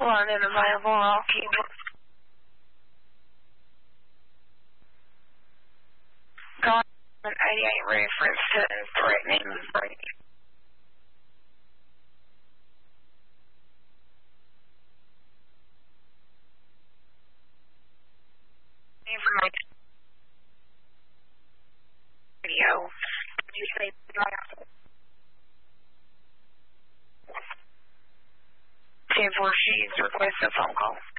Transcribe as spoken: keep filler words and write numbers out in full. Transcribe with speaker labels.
Speaker 1: Line unavailable, I'll keep it. Got an eighty-eight reference to threatening break. Information. Video. Did you say ten four, she's requested a phone call.